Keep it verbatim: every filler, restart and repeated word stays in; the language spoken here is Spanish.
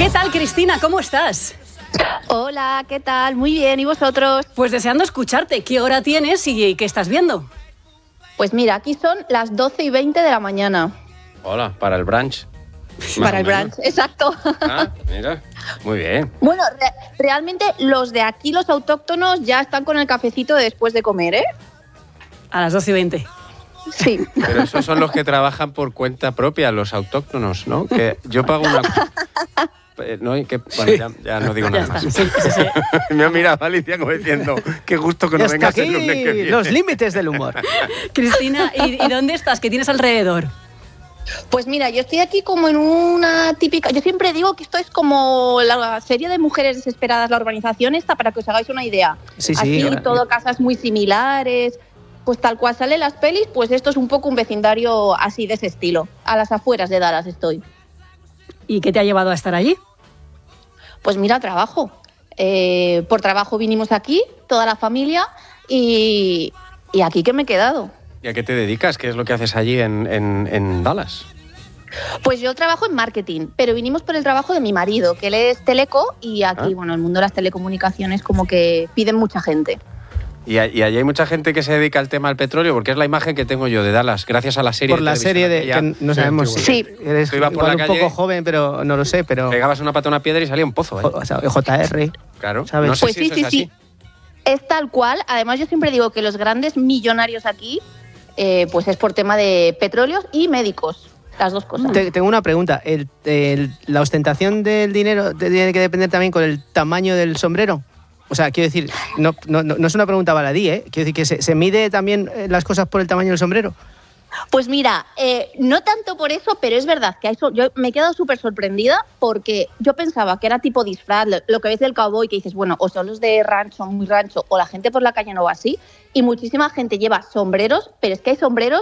¿Qué tal, Cristina? ¿Cómo estás? Hola, ¿qué tal? Muy bien, ¿y vosotros? Pues deseando escucharte. ¿Qué hora tienes y qué estás viendo? Pues mira, aquí son las doce y veinte de la mañana. Hola, para el brunch. Para el brunch, exacto. Ah, mira, muy bien. Bueno, re- realmente los de aquí, los autóctonos, ya están con el cafecito después de comer, ¿eh? A las doce y veinte. Sí. Pero esos son los que trabajan por cuenta propia, los autóctonos, ¿no? Que yo pago una... Eh, No, que, bueno, ya, ya no digo Ya nada está. más. Sí, sí, sí. Me ha mirado Alicia como diciendo, qué gusto que Y no hasta vengas el aquí lunes que viene. los límites del humor. Cristina, ¿y, y dónde estás? ¿Qué tienes alrededor? Pues mira, yo estoy aquí como en una típica... Yo siempre digo que esto es como la serie de Mujeres Desesperadas, la urbanización esta, para que os hagáis una idea. Sí, sí. Así, ahora- todo casas muy similares... Pues tal cual salen las pelis, pues esto es un poco un vecindario así de ese estilo. A las afueras de Dallas estoy. ¿Y qué te ha llevado a estar allí? Pues mira, trabajo. Eh, por trabajo vinimos aquí, toda la familia, y, y aquí que me he quedado. ¿Y a qué te dedicas? ¿Qué es lo que haces allí en, en, en Dallas? Pues yo trabajo en marketing, pero vinimos por el trabajo de mi marido, que él es teleco, y aquí, Ah. bueno, el mundo de las telecomunicaciones como que piden mucha gente. ¿Y, a- y allí hay mucha gente que se dedica al tema del petróleo? Porque es la imagen que tengo yo de Dallas, gracias a la serie Por de la televisión serie de... aquella. que no sabemos Sí, si Sí. eres Tú ibas por igual la un calle- poco joven, pero no lo sé, pero... Pegabas una pata a una piedra y salía un pozo. ¿eh? O sea, J R. Claro. ¿sabes? No sé Pues si sí, eso sí, es así. sí. Es tal cual. Además, yo siempre digo que los grandes millonarios aquí, eh, pues es por tema de petróleos y médicos. Las dos cosas. Te- tengo una pregunta. El- el- ¿La ostentación del dinero tiene que depender también con el tamaño del sombrero? O sea, quiero decir, no, no, no no es una pregunta baladí, ¿eh? Quiero decir que se, se mide también eh, las cosas por el tamaño del sombrero. Pues mira, eh, no tanto por eso, pero es verdad que hay so- yo me he quedado súper sorprendida porque yo pensaba que era tipo disfraz, lo, lo que ves del cowboy, que dices, bueno, o son los de rancho, muy rancho, o la gente por la calle no va así, y muchísima gente lleva sombreros, pero es que hay sombreros